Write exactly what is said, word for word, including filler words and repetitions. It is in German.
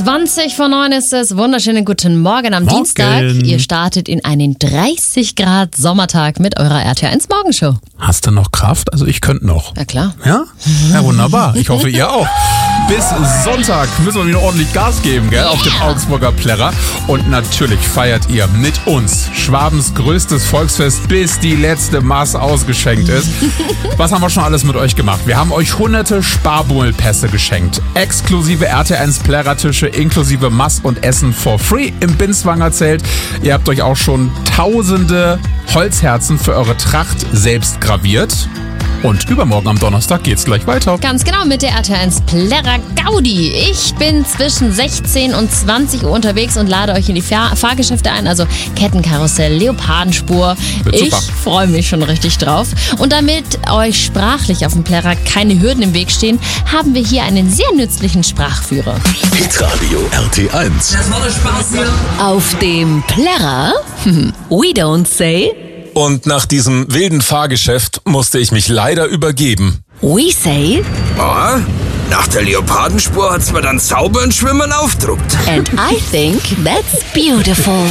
zwanzig vor neun ist es. Wunderschönen guten Morgen am Morgen. Dienstag. Ihr startet in einen dreißig Grad Sommertag mit eurer R T eins Morgenshow. Hast du noch Kraft? Also ich könnte noch. Ja klar. Ja? Ja, wunderbar. Ich hoffe, ihr auch. Bis Sonntag müssen wir wieder ordentlich Gas geben, gell, auf dem Augsburger Plärrer. Und natürlich feiert ihr mit uns Schwabens größtes Volksfest, bis die letzte Maß ausgeschenkt ist. Was haben wir schon alles mit euch gemacht? Wir haben euch hunderte Sparbummel-Pässe geschenkt. Exklusive R T eins Plärrer-Tische inklusive Mass und Essen for free im Binswanger Zelt. Ihr habt euch auch schon tausende Holzherzen für eure Tracht selbst graviert. Und übermorgen am Donnerstag geht's gleich weiter. Ganz genau mit der R T eins Plärrer Gaudi. Ich bin zwischen sechzehn und zwanzig Uhr unterwegs und lade euch in die Fahr- Fahrgeschäfte ein, also Kettenkarussell, Leopardenspur. Wird Ich super. freue mich schon richtig drauf. Und damit euch sprachlich auf dem Plärrer keine Hürden im Weg stehen, haben wir hier einen sehr nützlichen Sprachführer. Hitradio R T eins. Das war der Spaß hier. Auf dem Plärrer, we don't say, Und nach diesem wilden Fahrgeschäft musste ich mich leider übergeben. we say, Oh, nach der Leopardenspur hat's mir dann sauber und schwimmen aufgedruckt. and I think that's beautiful.